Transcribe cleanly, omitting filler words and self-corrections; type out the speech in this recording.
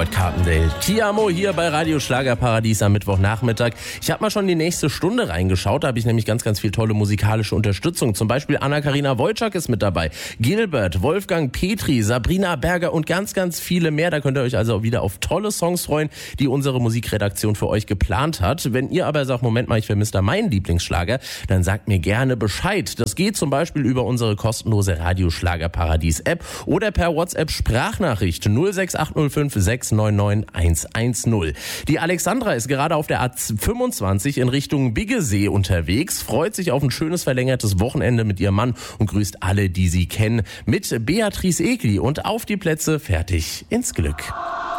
Stuart Carpendale. Ti amo hier bei Radio Schlagerparadies am Mittwochnachmittag. Ich habe mal schon die nächste Stunde reingeschaut, da habe ich nämlich ganz, ganz viel tolle musikalische Unterstützung. Zum Beispiel Anna-Karina Wojcik ist mit dabei, Gilbert, Wolfgang Petri, Sabrina Berger und ganz, ganz viele mehr. Da könnt ihr euch also wieder auf tolle Songs freuen, die unsere Musikredaktion für euch geplant hat. Wenn ihr aber sagt, Moment mal, ich vermisse da meinen Lieblingsschlager, dann sagt mir gerne Bescheid. Das geht zum Beispiel über unsere kostenlose Radio Schlagerparadies App oder per WhatsApp Sprachnachricht 06805 699 110. Die Alexandra ist gerade auf der A25 in Richtung Biggesee unterwegs, freut sich auf ein schönes verlängertes Wochenende mit ihrem Mann und grüßt alle, die sie kennen, mit Beatrice Egli und auf die Plätze, fertig ins Glück.